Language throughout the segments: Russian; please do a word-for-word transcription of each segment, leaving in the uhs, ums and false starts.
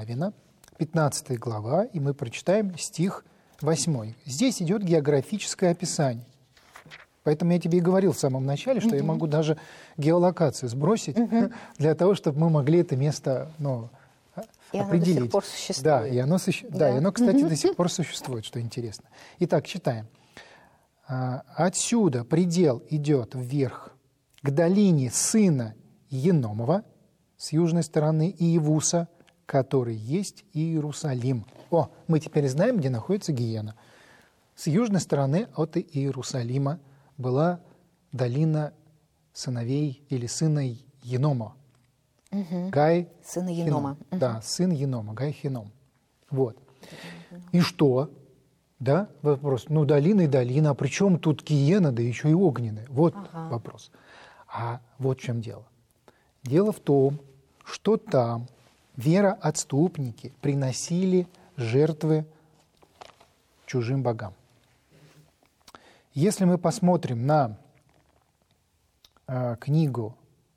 Авина, пятнадцатая глава, и мы прочитаем стих восьмой. Здесь идет географическое описание. Поэтому я тебе и говорил в самом начале, что mm-hmm. я могу даже геолокацию сбросить mm-hmm. для того, чтобы мы могли это место, ну, и определить. Оно до сих пор существует. Да, и оно, суще... да. Да, и оно, кстати, mm-hmm. до сих пор существует, что интересно. Итак, читаем. «Отсюда предел идет вверх к долине сына Еномова с южной стороны Иевуса, который есть Иерусалим». О, мы теперь знаем, где находится Гиена. С южной стороны от Иерусалима была долина сыновей или сына Енома. Угу. Гай Сына Енома. Угу. Да, сын Енома, Гай Хином. Вот. Угу. И что? Да, вопрос. Ну, долина и долина, а при чем тут Гиена, да еще и огненная? Вот ага. вопрос. А вот в чем дело. Дело в том, что там вероотступники приносили жертвы чужим богам. Если мы посмотрим на э, книгу,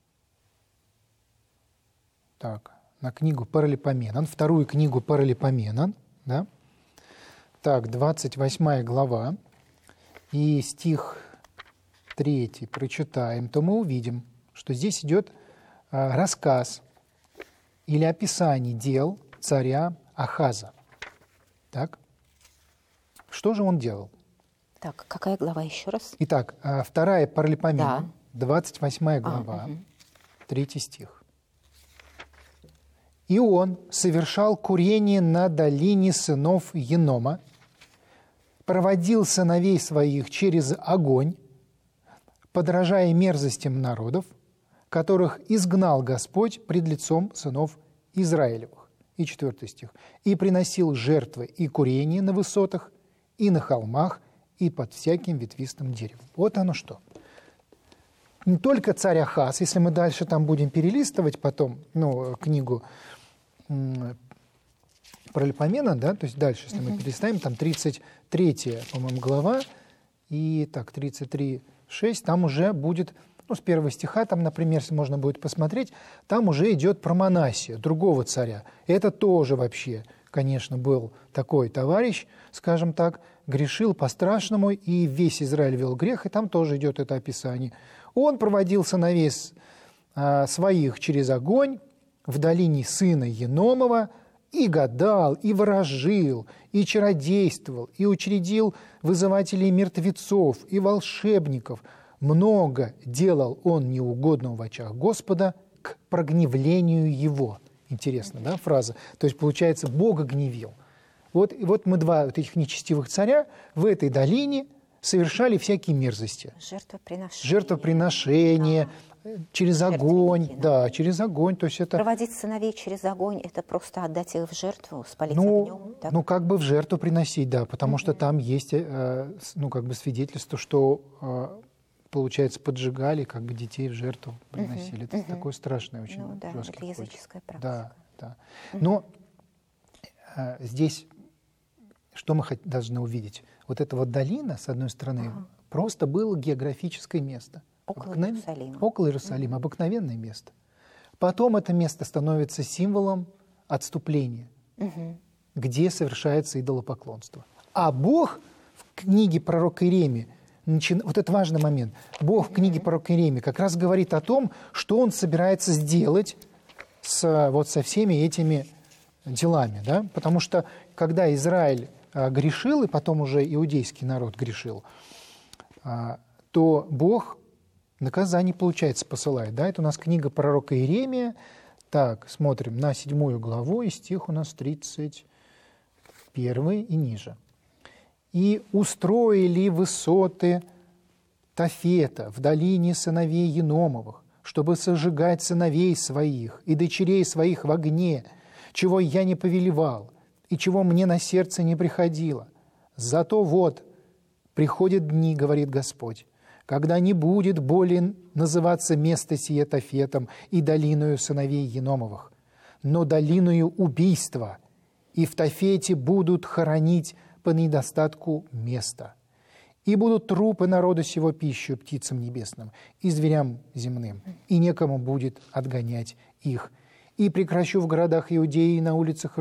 так, на книгу Паралипоменон, вторую книгу Паралипоменон, да, так, двадцать восьмая глава, и стих третий прочитаем, то мы увидим, что здесь идет э, рассказ или описание дел царя Ахаза. Так? Что же он делал? Так, какая глава еще раз? Итак, вторая Паралипоменон, да. двадцать восьмая глава, а, угу. третий стих. «И он совершал курение на долине сынов Енома, проводил сыновей своих через огонь, подражая мерзостям народов, которых изгнал Господь пред лицом сынов Израилевых». И четвертый стих. «И приносил жертвы и курение на высотах, и на холмах, и под всяким ветвистым деревом». Вот оно что. Не только царь Ахаз, если мы дальше там будем перелистывать потом, ну, книгу Паралипоменон, да, то есть дальше, если мы перелистаем, там тридцать третья, по-моему, глава, и так, тридцать три шесть, там уже будет, ну, с первого стиха, там, например, если можно будет посмотреть, там уже идет про Манассию, другого царя. Это тоже вообще, конечно, был такой товарищ, скажем так, грешил по-страшному, и весь Израиль вел грех, и там тоже идет это описание. Он проводил сыновей а, своих через огонь в долине сына Еномова, и гадал, и ворожил, и чародействовал, и учредил вызывателей мертвецов, и волшебников. Много делал он неугодного в очах Господа к прогневлению его. Интересно, да, фраза? То есть, получается, Бога гневил. Вот, и вот мы два вот этих нечестивых царя в этой долине совершали всякие мерзости. Жертвоприношения. Жертвоприношения, да. Через огонь. Да, через огонь. То есть это... Проводить сыновей через огонь – это просто отдать их в жертву, спалить ну, огнем? Так? Ну, как бы в жертву приносить, да, потому mm-hmm. что там есть, ну, как бы свидетельство, что, получается, поджигали, как бы детей в жертву приносили. Mm-hmm. Это mm-hmm. такое страшное очень. Ну, да, это языческая практика. Да, да. Mm-hmm. Но а, здесь что мы должны увидеть? Вот эта вот долина, с одной стороны, ага. просто было географическое место. Около Обыкновен... Иерусалима. Около Иерусалима, mm-hmm. обыкновенное место. Потом это место становится символом отступления, mm-hmm. где совершается идолопоклонство. А Бог в книге пророка Иеремии, начи... вот это важный момент, Бог в книге mm-hmm. пророка Иеремии как раз говорит о том, что Он собирается сделать с, вот, со всеми этими делами. Да? Потому что когда Израиль грешил, и потом уже иудейский народ грешил, то Бог наказание, получается, посылает. Да? Это у нас книга пророка Иеремия. Так, смотрим на седьмую главу, и стих у нас тридцать первый и ниже. «И устроили высоты Тофета в долине сыновей Еномовых, чтобы сожигать сыновей своих и дочерей своих в огне, чего я не повелевал, и чего мне на сердце не приходило. Зато вот приходят дни, говорит Господь, когда не будет более называться место сие Тофетом и долиною сыновей Еномовых, но долиною убийства, и в Тофете будут хоронить по недостатку места. И будут трупы народа сего пищу птицам небесным и зверям земным, и некому будет отгонять их. И прекращу в городах Иудеи и на улицах